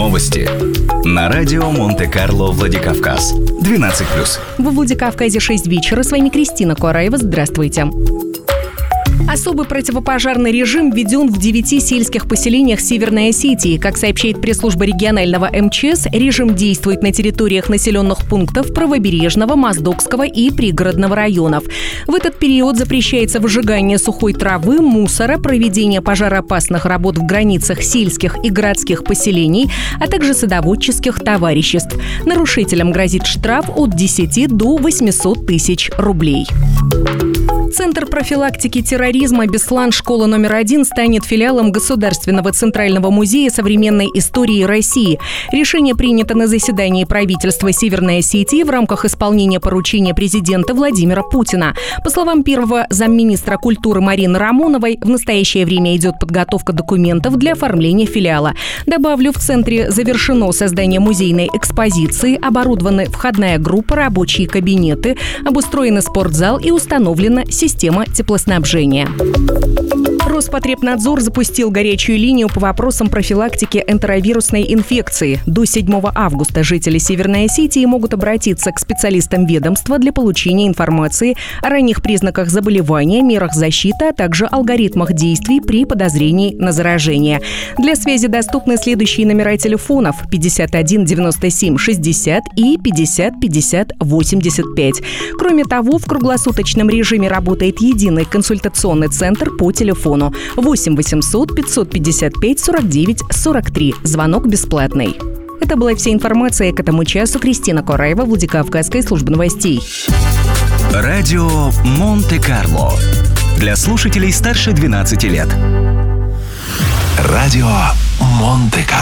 Новости на радио Монте-Карло Владикавказ. 12+. Во Владикавказе 6 вечера. С вами Кристина Куараева. Здравствуйте. Особый противопожарный режим введен в 9 сельских поселениях Северной Осетии. Как сообщает пресс-служба регионального МЧС, режим действует на территориях населенных пунктов Правобережного, Моздокского и пригородного районов. В этот период запрещается выжигание сухой травы, мусора, проведение пожароопасных работ в границах сельских и городских поселений, а также садоводческих товариществ. Нарушителям грозит штраф от 10 до 800 тысяч рублей. Центр профилактики терроризма «Беслан. Школа номер 1» станет филиалом Государственного центрального музея современной истории России. Решение принято на заседании правительства Северной Осетии в рамках исполнения поручения президента Владимира Путина. По словам первого замминистра культуры Марины Рамоновой, в настоящее время идет подготовка документов для оформления филиала. Добавлю, в центре завершено создание музейной экспозиции, оборудованы входная группа, рабочие кабинеты, обустроен спортзал и установлена система теплоснабжения. Роспотребнадзор запустил горячую линию по вопросам профилактики энтеровирусной инфекции. До 7 августа жители Северной Осетии могут обратиться к специалистам ведомства для получения информации о ранних признаках заболевания, мерах защиты, а также алгоритмах действий при подозрении на заражение. Для связи доступны следующие номера телефонов: 51 97 60 и 50 50 85. Кроме того, в круглосуточном режиме работает единый консультационный центр по телефону 8 800 555 49 43. Звонок бесплатный. Это была вся информация к этому часу. Кристина Куараева, Владикавказская служба новостей. Радио Монте-Карло. Для слушателей старше 12 лет. Радио Монте-Карло.